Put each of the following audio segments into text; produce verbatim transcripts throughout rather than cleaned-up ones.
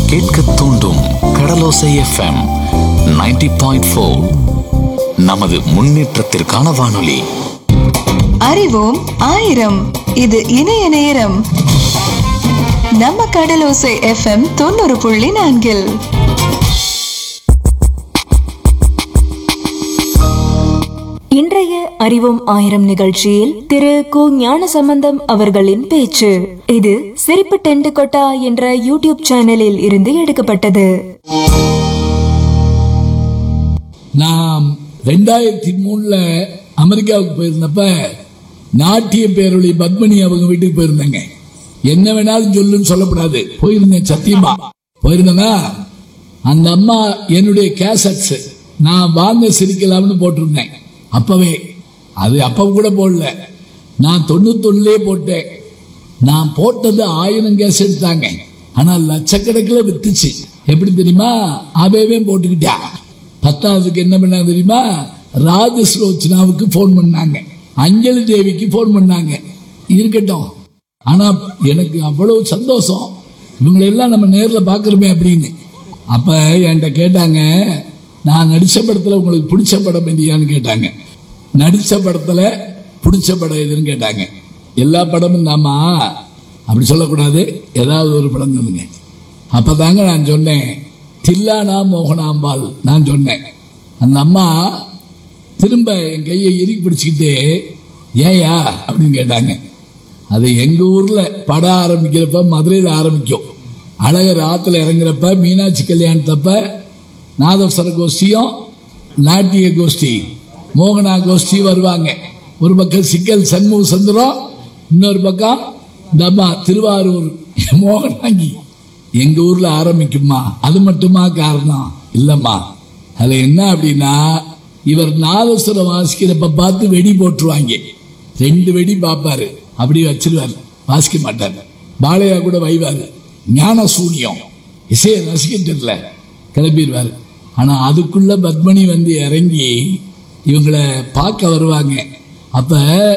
கேட்க தூண்டும் கடலோசை FM ninety point four. நமது முன்னேற்றத்திற்கான வானொலி. அறிவோம் ஆயிரம். இது இணைய நேரம். நம்ம கடலோசை எஃப்எம் தொண்ணூறு புள்ளி நான்கில் இன்றைய அறிவோம் ஆயிரம் நிகழ்ச்சியில் திரு கு ஞானசம்பந்தம் அவர்களின் பேச்சு. இது சிரிப்பு டென்ட் கொட்டா என்ற யூடியூப் சேனலில் இருந்து எடுக்கப்பட்டது. நான் ரெண்டாயிரத்தி மூணுல அமெரிக்காவுக்கு போயிருந்தப்ப நாட்டிய பேரொழி பத்மினி அவங்க வீட்டுக்கு போயிருந்தேங்க. என்ன வேணாலும் சொல்லுன்னு சொல்லக்கூடாது, போயிருந்தேன் சத்தியமா போயிருந்தேன்னா. அந்த அம்மா என்னுடைய கேசட்ஸ் நான் வாங்க சிரிக்கலாம்னு போட்டிருந்தேன். அப்பவே அது அப்ப கூட போடல, நான் தொண்ணூத்தொன்னுலயே போட்டேன். நான் போட்டது ஆயிரம் கேசட் தாங்க, ஆனா லட்சக்கணக்கில் வித்துச்சு. எப்படி தெரியுமா? அவையே போட்டுக்கிட்டா. பத்தாவதுக்கு என்ன பண்ணாங்க தெரியுமா? ராஜஸ்லோச்சனாவுக்கு போன் பண்ணாங்க, அஞ்சலி தேவிக்கு போன் பண்ணாங்க. இருக்கட்டும், ஆனா எனக்கு அவ்வளவு சந்தோஷம், இவங்களெல்லாம் நம்ம நேர்ல பாக்குறோமே அப்படின்னு. அப்ப என்கிட்ட கேட்டாங்க, நான் நடிச்ச படத்துல உங்களுக்கு பிடிச்ச படம் இல்லையான்னு கேட்டாங்க. நடிச்ச படத்துல பிடிச்ச படம் எதுன்னு கேட்டாங்க. எல்லா படமும் தாமா, அப்படி சொல்லக்கூடாது, ஏதாவது ஒரு படம் சொல்லுங்க. அப்பதாங்க நான் சொன்னேன் தில்லானா மோகனாம்பாள் நான் சொன்னேன். அந்த அம்மா திரும்ப என் கையை இறுக்கி பிடிச்சுக்கிட்டு ஏயா அப்படின்னு கேட்டாங்க. அது எங்க ஊர்ல படம் ஆரம்பிக்கிறப்ப மதுரையில் ஆரம்பிக்கும். அழகர் ஆத்துல இறங்குறப்ப மீனாட்சி கல்யாணத்தப்ப நாதஸ்வர கோஷ்டியும் நாட்டிய கோஷ்டி மோகனா கோஷ்டி வருவாங்க. ஒரு பக்கம் சிக்கல் சண்முக சுந்தரம், இன்னொரு பக்கம் தம்மா திருவாரூர் மோகனாங்கி. எங்க ஊர்ல ஆரம்பிக்குமா? அது மட்டுமா காரணம்? இல்லம்மா, அது என்ன அப்படின்னா, இவர் நாதஸ்வரம் வாசிக்கிறப்ப பார்த்து வெடி போட்டுருவாங்க. ரெண்டு வெடி பார்ப்பாரு, அப்படி வச்சிருவாரு, வாசிக்க மாட்டாரு. பாலையா கூட வைவாரு, ஞான சூனியம் இசையை ரசிக்கிட்டு கிளம்பிடுவாரு. ஆனா அதுக்குள்ள பத்மினி வந்து இறங்கி இவங்களை பார்க்க வருவாங்க. அப்ப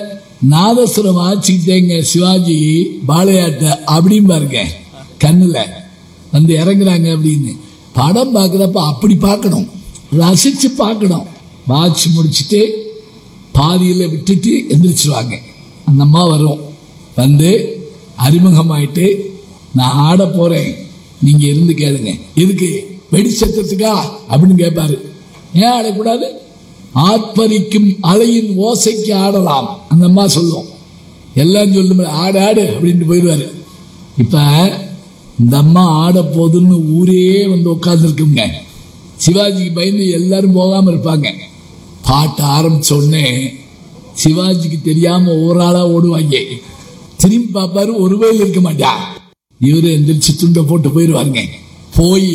நாதஸ்வரம் வாசிக்கிட்டேங்க சிவாஜி பாலையாட்ட அப்படின்னு பாருங்க, கண்ணுல வந்து இறங்குறாங்க அப்படின்னு. படம் பார்க்கிறப்ப அப்படி பார்க்கணும், ரசிச்சு பார்க்கணும். வாட்சி முடிச்சுட்டு பாதியில விட்டுட்டு எந்திரிச்சிருவாங்க. அந்த அம்மா வரும், வந்து அறிமுகமாயிட்டு நான் ஆட போறேன், நீங்க இருந்து கேளுங்க. எதுக்கு? வெடி சத்தத்துக்கா அப்படின்னு கேட்பாரு. ஏன் ஆடக்கூடாது? ஆர்ப்பரிக்கும் அலையின் ஓசைக்கு ஆடலாம் அந்த அம்மா சொல்லும். எல்லாம் சொல்லும், ஆடு ஆடு அப்படின்ட்டு போயிடுவாரு. இப்ப இந்த அம்மா ஆட போதுன்னு ஊரே வந்து உட்கார்ந்து இருக்குங்க. சிவாஜிக்கு பயந்து எல்லாரும் போகாம இருப்பாங்க. பாட்டு ஆரம்பிச்ச உடனே சிவாஜிக்கு தெரியாம ஒரு ஆளா ஓடுவாங்க. திரும்பி பாப்பாரு, ஒரு வயல் இருக்க மாட்டா. இவரு எந்திரிச்சு துண்டை போட்டு போயிடுவாருங்க. போய்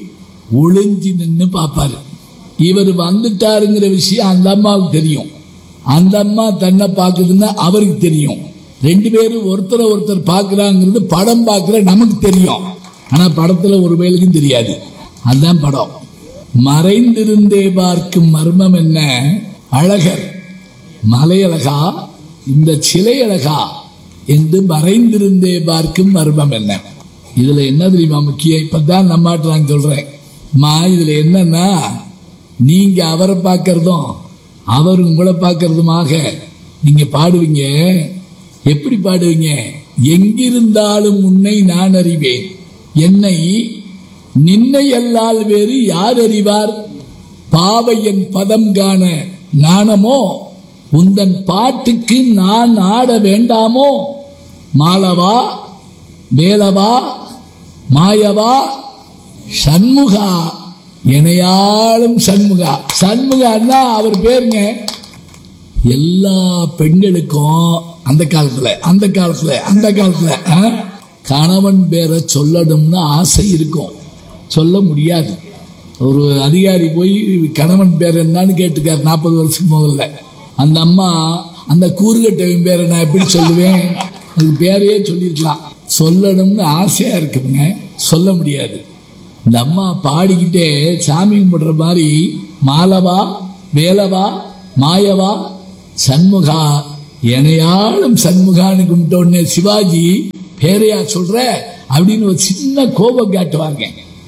ஒளிஞ்சி நின்று பாப்பாரு. இவர் வந்துட்டாருங்கிற விஷயம் அந்த அம்மாவுக்கு தெரியும், அந்த அம்மா தன்னை பாக்குதுன்னா அவருக்கு தெரியும். ரெண்டு பேரும் ஒருத்தரை ஒருத்தர் பாக்குறாங்கிறது படம் பாக்குற நமக்கு தெரியும், ஆனா படத்துல ஒரு வயலுக்கும் தெரியாது. அதுதான் படம். மறைந்திருந்தே பார்க்கும் மர்மம் என்ன? அழகர் மலையழகா இந்த சிலை அழகா என்று மறைந்திருந்தே பார்க்கும் மர்மம் என்ன? இதுல என்ன தெரியுமா முக்கியம்? இப்பதான் நம்மாட்டு நான் சொல்றேன் மா, இதுல என்னன்னா, நீங்க அவரை பார்க்கறதும் அவர் உங்களை பார்க்கறதுமாக நீங்க பாடுவீங்க. எப்படி பாடுவீங்க? எங்கிருந்தாலும் உன்னை நான் அறிவேன், என்னை நின்னை அல்லால் வேறு யார் அறிவார், பாவையன் பதம் காண நாணமோ, உந்தன் பாட்டுக்கு நான் ஆட வேண்டாமோ, மாலவா வேலவா மாயவா சண்முகா எனையாளும் சண்முகா. சண்முகா அவர் பேருங்க. எல்லா பெண்களுக்கும் அந்த காலத்துல அந்த காலத்துல அந்த காலத்துல கணவன் பேரை சொல்லணும்னு ஆசை இருக்கும், சொல்ல முடியாது. ஒரு அதிகாரி போய் கணவன் பேர் என்னன்னு கேட்டுக்கார் நாற்பது வருஷத்துக்கு முதல்ல. அந்த அம்மா அந்த கூறுகட்டவன் பேரை நான் எப்படி சொல்லுவேன்? அதுக்கு பேரையே சொல்லிருக்கலாம். சொல்லணும்னு ஆசையா இருக்குங்க, சொல்ல முடியாது. இந்த அம்மா பாடிக்கிட்டே சாமி கும்பிடுற மாதிரி மாலவா வேலவா மாயவா சண்முகா எனையாளும் சண்முகான்னு கும்பிட்ட உடனே சிவாஜி பேரையா சொல்ற அப்படின்னு ஒரு சின்ன கோபம் காட்டுவாங்க.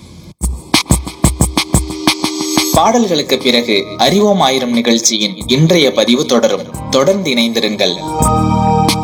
பாடல்களுக்கு பிறகு அறிவோம் ஆயிரம் நிகழ்ச்சியின் இன்றைய பதிவு தொடரும். தொடர்ந்து இணைந்திருங்கள்.